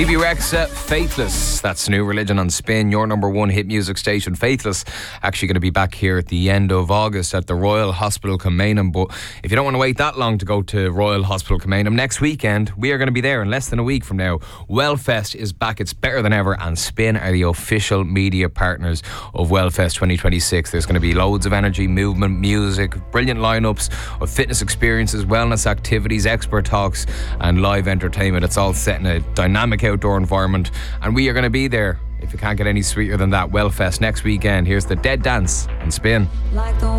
Stevie Rex, Faithless. That's New Religion on Spin, your number one hit music station. Faithless actually going to be back here at the end of August at the Royal Hospital Kilmainham. But if you don't want to wait that long to go to Royal Hospital Kilmainham, next weekend we are going to be there in less than a week from now. Wellfest is back. It's better than ever, and Spin are the official media partners of Wellfest 2026. There's going to be loads of energy, movement, music, brilliant lineups of fitness experiences, wellness activities, expert talks and live entertainment. It's all set in a dynamic outdoor environment, and we are going to be there. If you can't get any sweeter than that, Wellfest next weekend. Here's the Dead Dance on Spin.